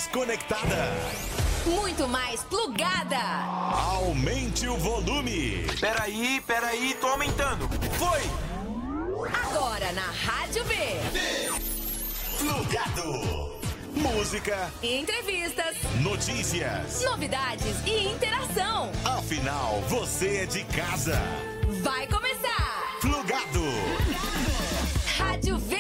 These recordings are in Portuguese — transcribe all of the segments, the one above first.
mais conectada. Muito mais plugada. Aumente o volume. Peraí, tô aumentando. Foi! Agora na Rádio V. Plugado. Música, Entrevistas, notícias, novidades e interação. Afinal, você é de casa. Vai começar. Plugado. Rádio V.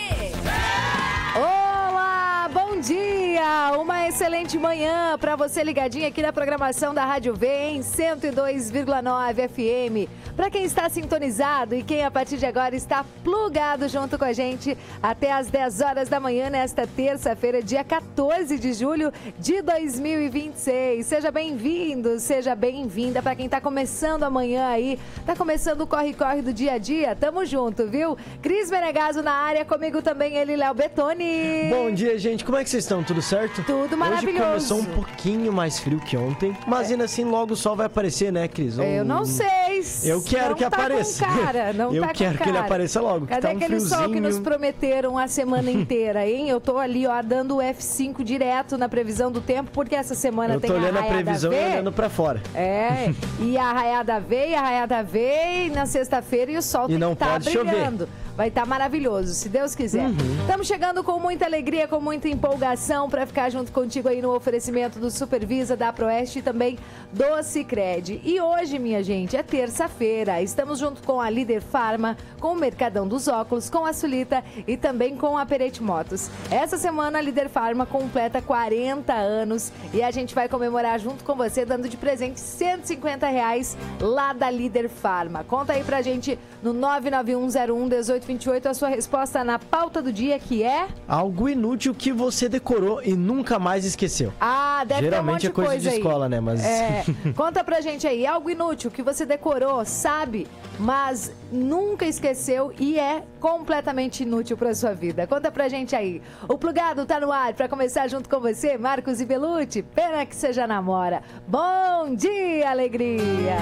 Olá, bom dia! Uma excelente manhã para você ligadinho aqui na programação da Rádio V em 102,9 FM. Para quem está sintonizado e quem a partir de agora está plugado junto com a gente até às 10 horas da manhã nesta terça-feira, dia 14 de julho de 2026. Seja bem-vindo, seja bem-vinda. Para quem está começando amanhã aí, está começando o corre-corre do dia a dia, tamo junto, viu? Cris Menegaso na área, comigo também ele, Léo Bettoni. Bom dia, gente. Como é que vocês estão? Tudo certo? Tudo maravilhoso. Hoje começou um pouquinho mais frio que ontem, mas ainda assim logo o sol vai aparecer, né, Cris? Eu não sei. Eu quero não que apareça. Com cara, não eu tá quero com que ele cara. apareça logo. Cadê que tá um aquele friozinho. sol que nos prometeram a semana inteira, hein? Eu tô ali, ó, dando o F5 direto na previsão do tempo, porque essa semana tem a Eu tô olhando a Arraiada previsão V. e olhando pra fora. É, e a Arraiada veio na sexta-feira e o sol tem não que estar pode brilhando. Vai estar maravilhoso, se Deus quiser. Estamos chegando com muita alegria, com muita empolgação para ficar junto contigo aí no oferecimento do Supervisa, da Proeste e também do Sicredi. E hoje, minha gente, é terça-feira. Estamos junto com a Líder Farma, com o Mercadão dos Óculos, com a Sulita e também com a Perete Motos. Essa semana a Líder Farma completa 40 anos e a gente vai comemorar junto com você, dando de presente R$150 lá da Líder Farma. Conta aí pra gente no 991011828 a sua resposta na pauta do dia, que é... Algo inútil que você decorou e nunca mais esqueceu. Ah, deve Geralmente ter um monte é coisa de aí. escola, né? Mas... Conta pra gente aí, algo inútil que você decorou, sabe, mas nunca esqueceu e é completamente inútil pra sua vida. Conta pra gente aí. O Plugado tá no ar pra começar junto com você, Marcos e Belucci. Pena que você já namora. Bom dia, alegria!